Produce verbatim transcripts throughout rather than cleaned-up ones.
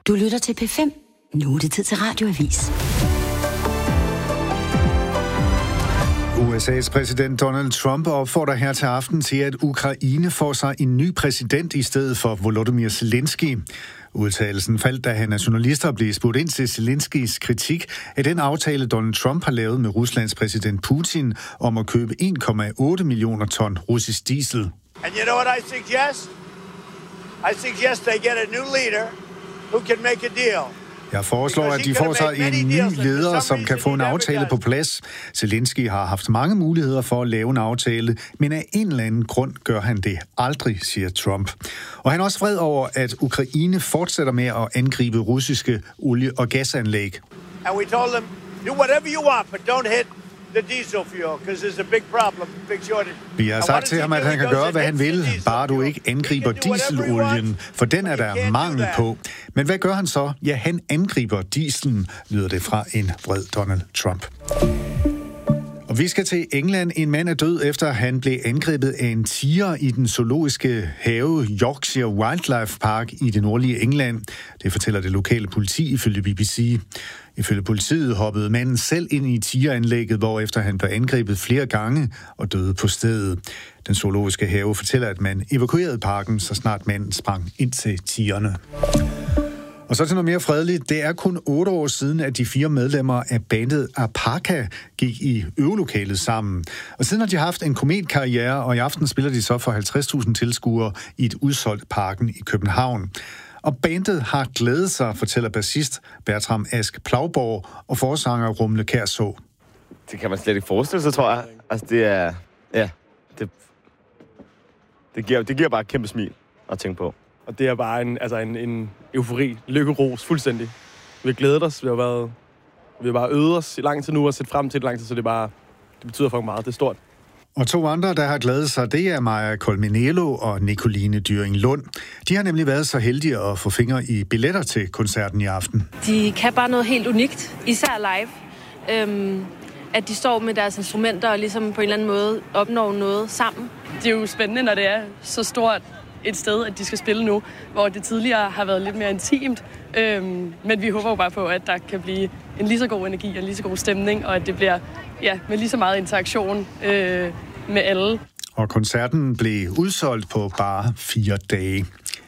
Du lytter til P fem. Nu er det tid til Radioavis. U S A's præsident Donald Trump opfordrer her til aften til, at Ukraine får sig en ny præsident i stedet for Volodymyr Zelensky. Udtalelsen faldt, da han af journalister blev spurgt ind til Zelenskys kritik af den aftale, Donald Trump har lavet med Ruslands præsident Putin om at købe en komma otte millioner ton russisk diesel. And you know what I suggest? I suggest they get a new leader who can make a deal. Jeg foreslår, at de får sig en ny leder, som kan få en aftale på plads. Zelensky har haft mange muligheder for at lave en aftale, men af en eller anden grund gør han det aldrig, siger Trump. Og han er også vred over, at Ukraine fortsætter med at angribe russiske olie- og gasanlæg. And we told them, do whatever you want, but don't hit the diesel fuel, because there's a big problem, big shortage. Vi har sagt til ham, at han kan gøre, hvad han vil, bare du ikke angriber dieselolien, for den er der mangel på. Men hvad gør han så? Ja, han angriber dieselen, lyder det fra en vred Donald Trump. Og vi skal til England. En mand er død, efter han blev angrebet af en tiger i den zoologiske have Yorkshire Wildlife Park i det nordlige England. Det fortæller det lokale politi ifølge B B C. Ifølge politiet hoppede manden selv ind i tigeranlægget, hvorefter han blev angrebet flere gange og døde på stedet. Den zoologiske have fortæller, at man evakuerede parken, så snart manden sprang ind til tigerne. Og så til noget mere fredeligt. Det er kun otte år siden, at de fire medlemmer af bandet Apaka gik i øvelokalet sammen. Og siden har de haft en kometkarriere, og i aften spiller de så for halvtreds tusind tilskuere i et udsolgt Parken i København. Og bandet har glædet sig, fortæller bassist Bertram Ask Plauborg og forsanger Rumle Kærså. Det kan man slet ikke forestille sig, tror jeg. Altså det er... Ja, det, det, giver, det giver bare et kæmpe smil at tænke på. Og det er bare en, altså en, en eufori, lykkeros, fuldstændig. Vi har glædet os, vi har, været, vi har bare øvet os i lang tid nu og set frem til det lang tid, så det, bare, det betyder for meget, det er stort. Og to andre, der har glædet sig, det er Maja Colmenello og Nicoline Dyring Lund. De har nemlig været så heldige at få fingre i billetter til koncerten i aften. De kan bare noget helt unikt, især live. Øhm, at de står med deres instrumenter og ligesom på en eller anden måde opnår noget sammen. Det er jo spændende, når det er så stort et sted, at de skal spille nu, hvor det tidligere har været lidt mere intimt. Øhm, men vi håber jo bare på, at der kan blive en lige så god energi og en lige så god stemning, og at det bliver ja, med lige så meget interaktion øh, med alle. Og koncerten blev udsolgt på bare fire dage.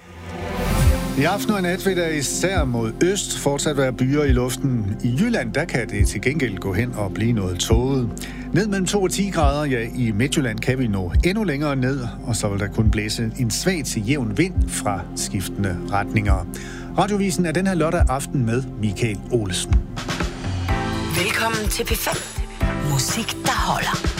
I aften og i nat vil der især mod øst fortsat være byer i luften. I Jylland, der kan det til gengæld gå hen og blive noget tåget. Ned mellem to og ti grader, ja, i Midtjylland kan vi nå endnu længere ned, og så vil der kun blæse en svag til jævn vind fra skiftende retninger. Radiovisen er den her lørdag aften med Michael Olesen. Velkommen til P fem. Musik, der holder.